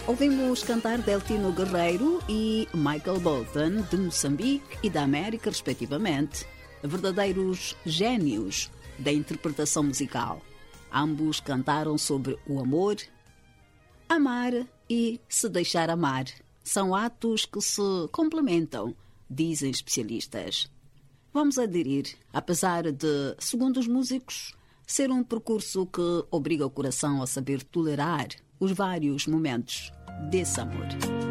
Ouvimos cantar Deltino Guerreiro e Michael Bolton, de Moçambique e da América, respectivamente. Verdadeiros génios da interpretação musical. Ambos cantaram sobre o amor, amar e se deixar amar. São atos que se complementam, dizem especialistas. Vamos aderir, apesar de, segundo os músicos, ser um percurso que obriga o coração a saber tolerar os vários momentos desse amor.